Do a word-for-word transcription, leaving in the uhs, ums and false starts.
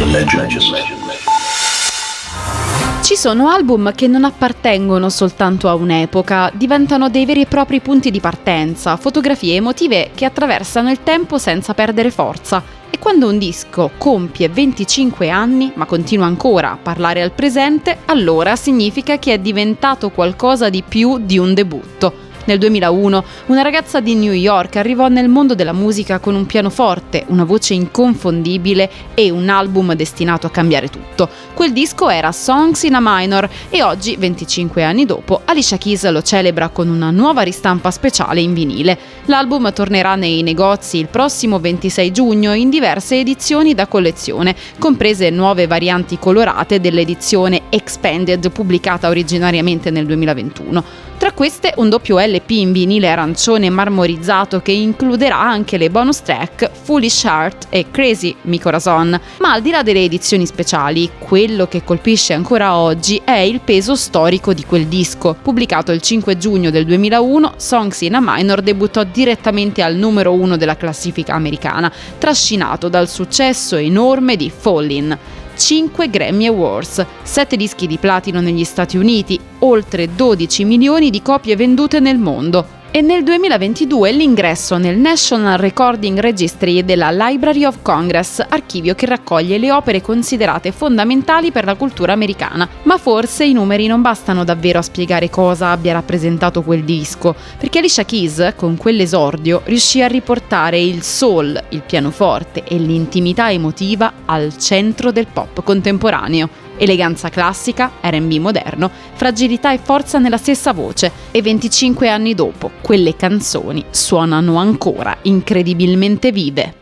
Legend. Ci sono album che non appartengono soltanto a un'epoca, diventano dei veri e propri punti di partenza, fotografie emotive che attraversano il tempo senza perdere forza. E quando un disco compie venticinque anni, ma continua ancora a parlare al presente, allora significa che è diventato qualcosa di più di un debutto. Nel duemilauno una ragazza di New York arrivò nel mondo della musica con un pianoforte, una voce inconfondibile e un album destinato a cambiare tutto. Quel disco era Songs in A Minor e oggi, venticinque anni dopo, Alicia Keys lo celebra con una nuova ristampa speciale in vinile. L'album tornerà nei negozi il prossimo ventisei giugno in diverse edizioni da collezione, comprese nuove varianti colorate dell'edizione Expanded pubblicata originariamente nel duemilaventuno. Tra queste un doppio L P in vinile arancione marmorizzato che includerà anche le bonus track Foolish Heart e Crazy Mi Corazon. Ma al di là delle edizioni speciali, quello che colpisce ancora oggi è il peso storico di quel disco. Pubblicato il cinque giugno del duemilauno, Songs in A Minor debuttò direttamente al numero uno della classifica americana, trascinato dal successo enorme di Fallin'. cinque Grammy Awards, sette dischi di platino negli Stati Uniti, oltre dodici milioni di copie vendute nel mondo. E nel duemilaventidue l'ingresso nel National Recording Registry della Library of Congress, archivio che raccoglie le opere considerate fondamentali per la cultura americana. Ma forse i numeri non bastano davvero a spiegare cosa abbia rappresentato quel disco, perché Alicia Keys, con quell'esordio, riuscì a riportare il soul, il pianoforte e l'intimità emotiva al centro del pop contemporaneo. Eleganza classica, R and B moderno, fragilità e forza nella stessa voce, e venticinque anni dopo quelle canzoni suonano ancora incredibilmente vive.